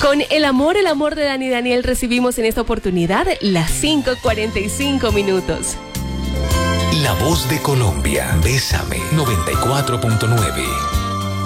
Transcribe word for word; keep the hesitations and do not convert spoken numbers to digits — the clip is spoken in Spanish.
Con el amor, el amor de Dani Daniel recibimos en esta oportunidad las cinco cuarenta y cinco minutos. La voz de Colombia, Bésame noventa y cuatro punto nueve.